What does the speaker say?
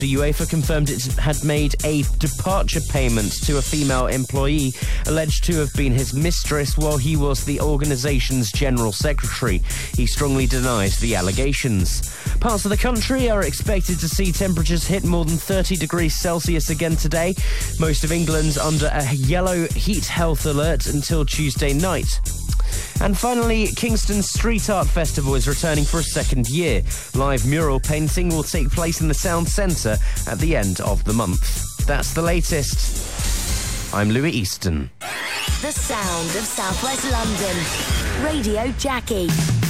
The UEFA confirmed it had made a departure payment to a female employee alleged to have been his mistress while he was the organisation's general secretary. He strongly denies the allegations. Parts of the country are expected to see temperatures hit more than 30 degrees Celsius again today. Most of England's under a yellow heat health alert until Tuesday night. And finally, Kingston's Street Art Festival is returning for a second year. Live mural painting will take place in the Sound Centre at the end of the month. That's the latest. I'm Louis Easton. The sound of South West London. Radio Jackie.